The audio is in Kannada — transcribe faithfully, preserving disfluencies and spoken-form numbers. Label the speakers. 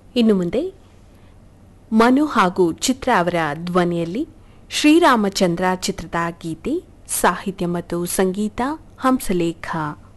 Speaker 1: ಇನ್ನು ಮುಂದೆ ಮನು ಹಾಗೂ ಚಿತ್ರ ಅವರ ಧ್ವನಿಯಲ್ಲಿ ಶ್ರೀರಾಮಚಂದ್ರ ಚಿತ್ರದ ಗೀತೆ, ಸಾಹಿತ್ಯ ಮತ್ತು ಸಂಗೀತ ಹಂಸಲೇಖ.